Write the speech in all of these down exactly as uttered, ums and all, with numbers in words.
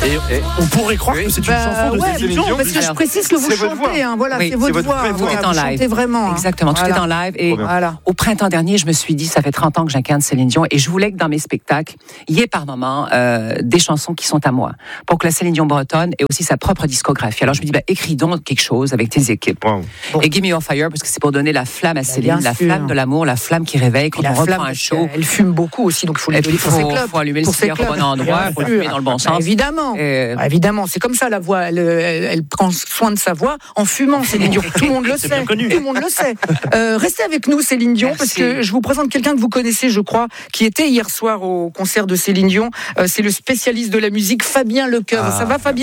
Et, et on pourrait croire oui. que c'est une bah, chanson de ouais, Céline Dion. Parce que je précise que vous chantez, hein, voilà, oui, c'est votre c'est voix. Votre voix. Tout est en live. Chantez vraiment. Exactement, hein. tout voilà. est en live. Et voilà. Au printemps dernier, je me suis dit, ça fait trente ans que j'incarne Céline Dion et je voulais que dans mes spectacles, il y ait par moments euh, des chansons qui sont à moi. Pour que la Céline Dion bretonne ait aussi sa propre discographie. Alors je me dis, bah, écris donc quelque chose avec tes équipes. Wow. Bon. Et Give Me Your Fire, parce que c'est pour donner la flamme à Céline, la sûr. flamme de l'amour, la flamme qui réveille quand on reprend un show. Elle fume beaucoup aussi, donc il faut lui donner pour ses clubs. Il faut allumer le cigare au bon endroit, il faut le fumer dans le bon sens. Évidemment, évidemment, c'est comme ça la voix. Elle, elle, elle prend soin de sa voix en fumant, Céline Dion. Tout le monde le sait. Tout le monde le sait. Euh, restez avec nous, Céline Dion, Merci. parce que je vous présente quelqu'un que vous connaissez, je crois, qui était hier soir au concert de Céline Dion. Euh, c'est le spécialiste de la musique, Fabien Lecoeuvre. Ah. Ça va, Fabien ?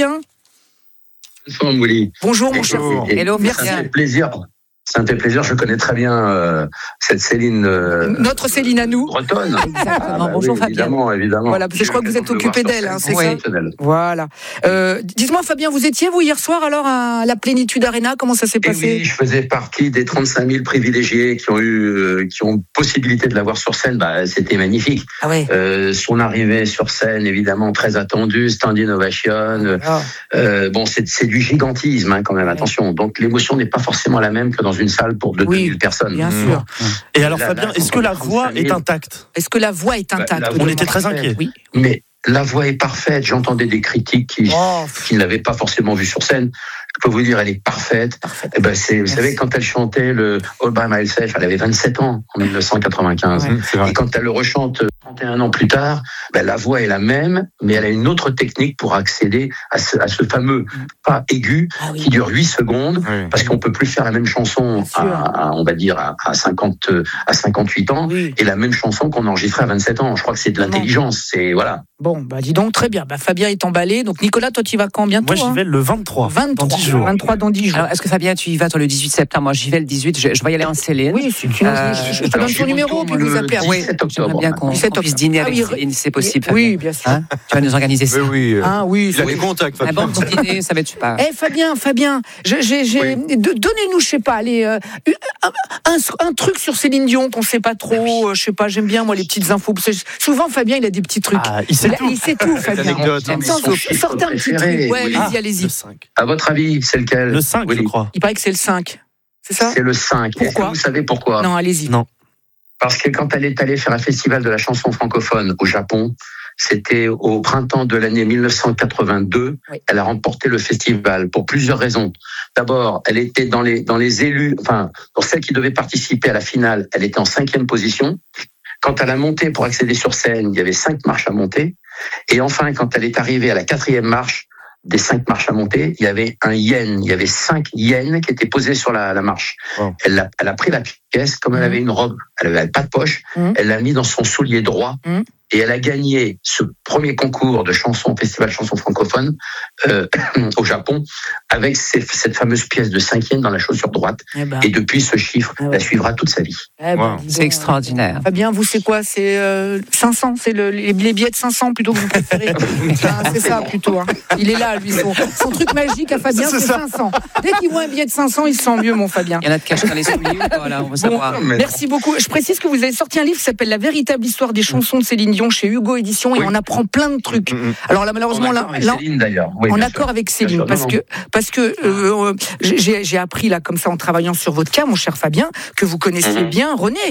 Bonjour, Mouli. Bonjour, mon cher. Hello, merci. Ça me fait plaisir. Ça me fait plaisir, je connais très bien euh, cette Céline. Euh, Notre Céline à nous. Bretonne. Exactement. Ah, bah, Bonjour oui, Fabien. Évidemment, évidemment. Voilà, parce que je crois que vous êtes occupé d'elle, hein, c'est oui. ça. Voilà. Euh, dites-moi, Fabien, vous étiez vous hier soir alors à la Plénitude Arena, comment ça s'est passé ? Oui, je faisais partie des trente-cinq mille privilégiés qui ont eu, euh, qui ont possibilité de la voir sur scène. Bah, c'était magnifique. Ah ouais. Euh, son arrivée sur scène, évidemment, très attendue, standing ovation. Ah. Euh, bon, c'est, c'est du gigantisme, hein, quand même. Ouais. Attention. Donc l'émotion n'est pas forcément la même que dans une salle pour deux oui. personnes. Bien mmh. sûr. Et alors, là, Fabien, là, est-ce que la voix est intacte ? Est-ce que la voix est intacte ? Bah, On était très inquiets. Oui. Mais la voix est parfaite. J'entendais des critiques qui, oh. qui ne l'avaient pas forcément vue sur scène. Je peux vous dire, elle est parfaite. parfaite. Et ben c'est, vous Merci. savez, quand elle chantait le All by Myself, elle avait vingt-sept ans en dix-neuf cent quatre-vingt-quinze. Ouais, et quand elle le rechante trente et un ans plus tard, ben la voix est la même, mais elle a une autre technique pour accéder à ce, à ce fameux pas aigu ah, oui. qui dure huit secondes, oui. parce qu'on peut plus faire la même chanson à, à, on va dire, à, à cinquante, à cinquante-huit ans, oui. et la même chanson qu'on enregistrait à vingt-sept ans. Je crois que c'est de l'intelligence. C'est, voilà. Bon, bah dis donc, très bien. Bah, Fabien est emballé. Donc Nicolas, toi, tu y vas quand bientôt ? Moi, j'y vais le vingt-trois. vingt-trois. Dans dix jours. vingt-trois dans dix jours. Alors, est-ce que Fabien, tu y vas toi le dix-huit septembre ? Moi, j'y vais le dix-huit. Je, je vais y aller en Céline. Oui, c'est une... euh, je, je te donne son numéro, puis vous appelez. Oui, j'aimerais bien qu'on, qu'on puisse dîner avec ah, oui, Céline, si c'est possible. Fabien. Oui, bien sûr. Hein, tu vas nous organiser ça. Oui, oui. Euh, ah, oui. Il a des contacts, Fabien. Un bon petit dîner, ça va être super. Eh, hey, Fabien, Fabien, j'ai, j'ai, j'ai... Oui. donnez-nous, je sais pas, allez, euh, un, un, un truc sur Céline Dion qu'on sait pas trop. Oui. Euh, je sais pas, j'aime bien moi les petites infos. Parce que souvent, Fabien, il a des petits trucs. Ah, il sait il, tout. Il sait tout, Fabien. Sortez un petit truc. Ouais, allez-y, allez-y. À votre avis, c'est lequel ? Le cinq, je crois. Il paraît que c'est le cinq. C'est ça ? C'est le cinq. Pourquoi ? Vous savez pourquoi ? Non, allez-y. Non. Parce que quand elle est allée faire un festival de la chanson francophone au Japon, c'était au printemps de l'année dix-neuf cent quatre-vingt-deux, oui. Elle a remporté le festival pour plusieurs raisons. D'abord, elle était dans les, dans les élus, enfin, pour celles qui devaient participer à la finale, elle était en cinquième position. Quand elle a monté pour accéder sur scène, il y avait cinq marches à monter. Et enfin, quand elle est arrivée à la quatrième marche, des cinq marches à monter, il y avait un yen, il y avait cinq yens qui étaient posés sur la, la marche. Oh. Elle, a, elle a pris la pièce, comme elle avait une robe, elle n'avait pas de poche, mmh. elle l'a mis dans son soulier droit, mmh. et elle a gagné ce premier concours de chansons, festival chanson francophone euh, au Japon, avec ces, cette fameuse pièce de cinq yens dans la chaussure droite. Eh ben. Et depuis, ce chiffre eh ben. la suivra toute sa vie. Eh ben, wow. C'est extraordinaire. Fabien, vous, c'est quoi ? C'est euh, cinq cents, c'est le, les, les billets de cinq cents plutôt que vous préférez. ah, c'est ça plutôt. Hein. Il est là, lui, son, son truc magique à Fabien, c'est, c'est cinq cents. Dès qu'il voit un billet de cinq cents, il se sent mieux, mon Fabien. Il y en a de caché dans les souliers, voilà, on veut savoir. Bon, merci beaucoup. Je précise que vous avez sorti un livre qui s'appelle La véritable histoire des chansons de Céline Dion chez Hugo Édition, et oui. on apprend plein de trucs. Mmh. Alors là, malheureusement, là, là Céline, d'ailleurs. Oui, en accord sûr. Avec Céline, sûr, parce, non, que, non. parce que euh, j'ai, j'ai appris là, comme ça, en travaillant sur votre cas, mon cher Fabien, que vous connaissiez mmh. bien René.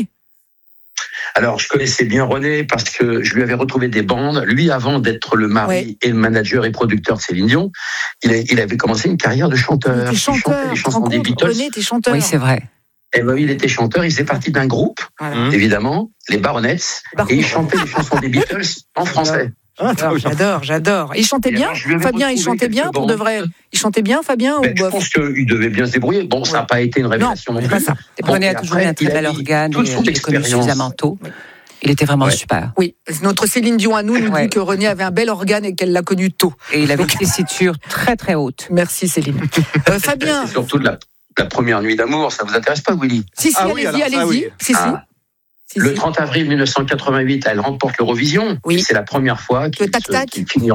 Alors, je connaissais bien René parce que je lui avais retrouvé des bandes. Lui, avant d'être le mari ouais. et le manager et producteur de Céline Dion, il, a, il avait commencé une carrière de chanteur. Il était chanteur. Il chantait les chansons des Beatles. René était chanteur. Oui, c'est vrai. Et ben, il était chanteur, il faisait partie d'un groupe, voilà. évidemment, les Baronets, et il chantait les chansons des Beatles en français. J'adore, j'adore, j'adore. Il chantait bien, Fabien, il chantait bien pour de vrai. Il chantait bien, Fabien, ben, ou je bof? pense qu'il devait bien se débrouiller. Bon, ça n'a pas été une révélation non, non plus. René a toujours eu un très bel organe, il est connu suffisamment tôt. Il était vraiment ouais. super. Oui, notre Céline Dion à nous nous ouais. dit que René avait un bel organe et qu'elle l'a connu tôt. Et il avait des tessitures très très hautes. Merci Céline. euh, Fabien. C'est surtout de la, la première nuit d'amour, ça vous intéresse pas, Willy? Si, si, ah, allez-y, oui, alors, allez-y. Ah, oui. Si, ah. si. Le trente avril dix-neuf cent quatre-vingt-huit, elle remporte l'Eurovision. Oui. C'est la première fois qu'ils, tac, tac. qu'ils finiront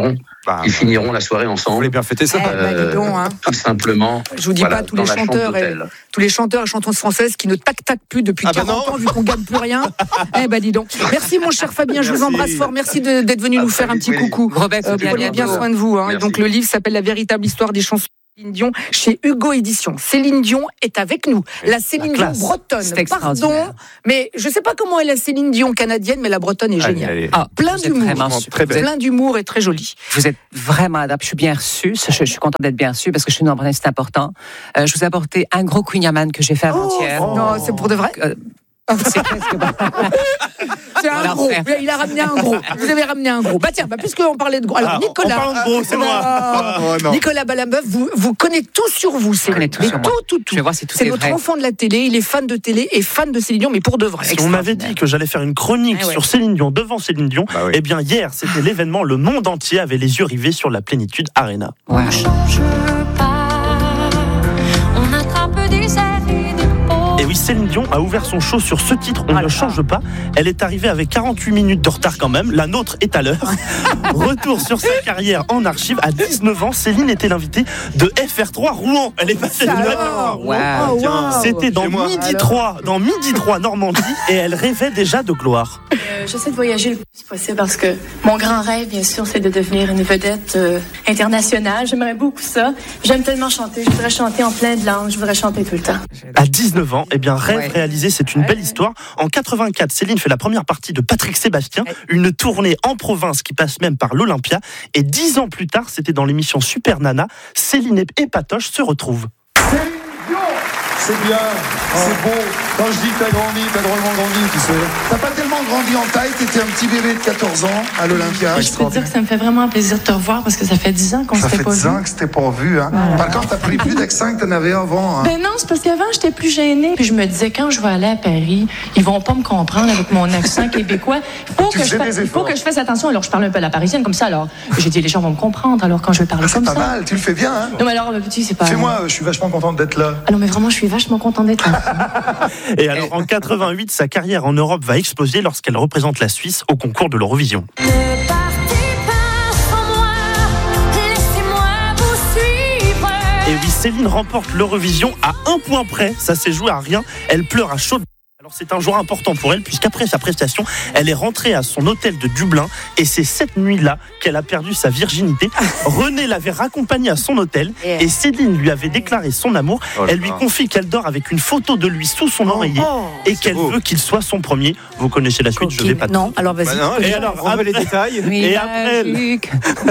Bah, ils finiront la soirée Vous ensemble. voulez bien fêter ça? Eh ben, dis donc, hein. Tout simplement. Je vous dis voilà, pas tous les dans la chambre chanteurs, et, d'hôtel. tous les chanteurs et chanteuses françaises qui ne tac-tac plus depuis Ah bah quarante non. ans vu qu'on gagne plus rien. Eh ben dis donc. Merci mon cher Fabien, je vous Merci. embrasse fort. Merci de- d'être venu À nous très faire un vite, petit Willy. coucou. Robert, Euh, bien, prenez bien bientôt. soin de vous. Hein. Merci. Donc le livre s'appelle La véritable histoire des chansons de Céline Dion chez Hugo Éditions. Céline Dion est avec nous. La Céline Dion classe. bretonne. C'est extraordinaire. Pardon, mais je sais pas comment est la Céline Dion canadienne, mais la bretonne est Allez, géniale. allez. Ah, Plein vous êtes d'humour. vraiment Très super. belle. Plein d'humour et très jolie. Vous êtes vraiment adapté. Je suis bien reçue. Je, je suis contente d'être bien reçue parce que je suis une Bretagne, c'est important. Euh, je vous ai apporté un gros Queen Yaman que j'ai fait avant-hier. Oh, non, c'est pour de vrai. Euh, c'est presque bon. C'est un Alors, gros. frère. Il a ramené un gros. Vous avez ramené un gros. Bah tiens, bah, puisqu'on parlait de gros. Alors Ah, Nicolas. en parlant de gros, c'est moi. Ah, Oh, non. Nicolas Balambeuf, vous, vous connaissez tout sur vous. C'est connais tout mais sur tout, moi. tout, tout. Je vais voir si tout C'est est votre vrai. enfant de la télé. Il est fan de télé et fan de Céline Dion, mais pour de vrai. Si on m'avait dit que j'allais faire une chronique Ah ouais. sur Céline Dion devant Céline Dion, Bah oui. eh bien hier c'était l'événement, le monde entier avait les yeux rivés sur la Plénitude Arena. Ouais. change pas, on attrape des airs et des peaux. Et oui, Céline Dion a ouvert son show sur ce titre, On Ah ne là change pas. Elle est arrivée avec quarante-huit minutes de retard quand même, la nôtre est à l'heure. Retour sur sa carrière en archive. À dix-neuf ans, Céline était l'invitée de F R trois Rouen. Elle est passée de Alors, Wow. oh, wow. C'était dans Chez moi. Midi Alors. trois, dans Midi trois Normandie, et elle rêvait déjà de gloire. Euh, J'essaie de voyager le plus possible parce que mon grand rêve, bien sûr, c'est de devenir une vedette euh, internationale. J'aimerais beaucoup ça. J'aime tellement chanter. Je voudrais chanter en plein de langues. Je voudrais chanter tout le temps. À dix-neuf ans, eh bien, rêve Ouais. réalisé, c'est une belle histoire. En quatre-vingt-quatre, Céline fait la première partie de Patrick Sébastien, une tournée en province qui passe même par l'Olympia. Et dix ans plus tard, c'était dans l'émission Super Nana, Céline et Patoche se retrouvent. C'est bien, c'est beau. Quand je dis que t'as grandi, t'as drôlement grandi, tu sais. T'as pas tellement grandi en taille, t'étais un petit bébé de quatorze ans à l'Olympia. Je peux te dire que ça me fait vraiment plaisir de te revoir parce que ça fait dix ans qu'on Ça s'était fait pas dix vu. ans que c'était pas vu, hein. Par contre, t'as pris plus d'accent que t'en avais avant, hein. Ben non, c'est parce qu'avant, j'étais plus gênée. Puis je me disais, quand je vais aller à Paris, ils vont pas me comprendre avec mon accent québécois. Il faut, Tu que je, faisais fasse, des il faut efforts. que je fasse attention. Alors, je parle un peu à la parisienne comme ça. Alors, j'ai dit, les gens vont me comprendre. Alors, quand je vais parler C'est comme pas ça. mal, tu le fais bien, hein. Non, mais alors, le petit, c'est pas. Fais-moi, je suis vachement contente d'être là. Ah non, mais vraiment, je suis vachement contente d'être là. Et alors, en quatre-vingt-huit, sa carrière en Europe va exploser lorsqu'elle représente la Suisse au concours de l'Eurovision. Ne partez pas sans moi, laissez-moi vous suivre. Et oui, Céline remporte l'Eurovision à un point près. Ça s'est joué à rien. Elle pleure à chaudes. Alors c'est un jour important pour elle puisqu'après sa prestation, elle est rentrée à son hôtel de Dublin et c'est cette nuit-là qu'elle a perdu sa virginité. René l'avait raccompagnée à son hôtel et Céline lui avait déclaré son amour. Oh là Elle lui là. confie qu'elle dort avec une photo de lui sous son oreiller et qu'elle beau. veut qu'il soit son premier. Vous connaissez la suite, je vais pas. Non, alors vas-y. Bah non, Et et alors, alors, on veut les détails. Oui, Et après, magique.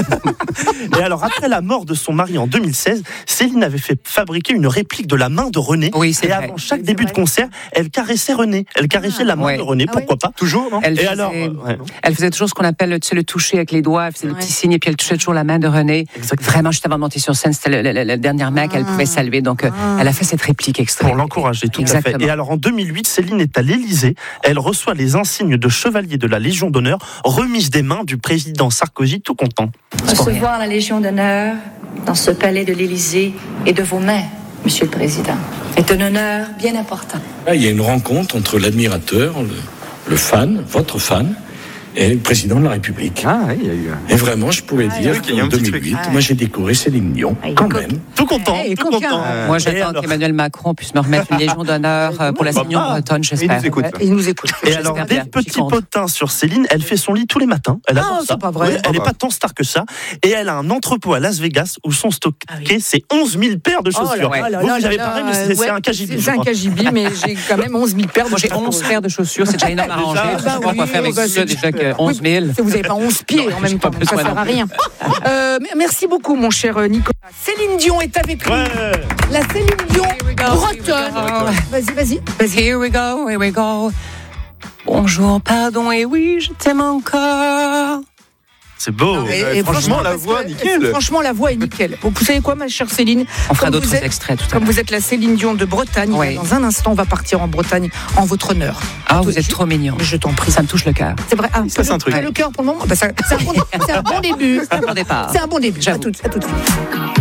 Et alors, après la mort de son mari en deux mille seize, Céline avait fait fabriquer une réplique de la main de René. Oui, c'est et vrai. avant chaque Oui, début c'est de concert, elle caressait René. Elle caressait la main Ouais. de René, Ah ouais. pourquoi pas. Toujours, non? Elle Et faisait, alors, euh, ouais. elle faisait toujours ce qu'on appelle tu sais, le toucher avec les doigts. Elle faisait le Ouais. petit signe et puis elle touchait toujours la main de René. Exactement. Vraiment, juste avant de monter sur scène, c'était le- le- le- la dernière main qu'elle pouvait saluer. Donc, euh, elle a fait cette réplique extrême. Pour l'encourager, tout à Exactement. fait. Et alors, en deux mille huit, Céline est à l'Élysée. Elle reçoit les insignes de chevalier de la Légion d'honneur, remise des mains du président Sarkozy, tout content. Recevoir la Légion d'honneur dans ce palais de l'Élysée et de vos mains, Monsieur le Président, est un honneur bien important. Là, il y a une rencontre entre l'admirateur, le, le fan, votre fan, et le président de la République. Ah, oui, il y a eu. Et vraiment, je pourrais Ah, dire oui, il y a un qu'en petit deux mille huit, truc. moi j'ai décoré Céline Dion, Ah, il quand est même. Tout content, Eh, tout coquin. content. Moi, Et j'attends alors- qu'Emmanuel Macron puisse me remettre une légion d'honneur euh, pour la Céline Dion Ah, bretonne, Il j'espère. nous écoute. Ouais, il nous écoute. Et J'espère alors, bien, des je suis petits contre. potins sur Céline, elle fait son lit tous les matins. Elle adore Ah, ça. c'est pas vrai. Oui, elle n'est Ah pas bah. tant star que ça. Et elle a un entrepôt à Las Vegas où sont stockées Ah oui. ces onze mille paires de Oh là chaussures. là là Vous, là vous avez là, pareil, mais c'est ouais, c'est un K G B. C'est je un crois. K G B, mais j'ai quand même onze mille paires de Moi, j'ai chaussures. onze paires de chaussures, c'est déjà énorme à ranger. Je sais bah pas oui, quoi faire avec bah, ça, c'est- déjà que onze mille. Vous n'avez pas onze pieds en même j'ai temps, pas donc ça besoin sert à non plus. rien. Euh, merci beaucoup, mon cher euh, Nicolas. Céline Dion est avec nous. Ouais. La Céline Dion we go, bretonne. here we go. Vas-y, vas-y, vas-y. Here we go, here we go. Bonjour, pardon, et oui, je t'aime encore. C'est beau. Et- et franchement, la parce voix, que- nickel. Franchement, la voix est nickel. Bon, vous savez quoi, ma chère Céline? On fera Comme d'autres vous êtes- extraits tout à Comme l'heure. vous êtes la Céline Dion de Bretagne, Oui. dans un instant, on va partir en Bretagne en votre honneur. Ah, Tout vous de êtes suite. trop mignon. Je t'en prie. Ça me touche le cœur. C'est vrai. Ah, Ça, c'est un truc. t'as le cœur pour le moment. Bah, ça- c'est un, bon- c'est un bon début. C'est un bon départ. C'est un bon début. À J'avoue. tout, à tout de suite.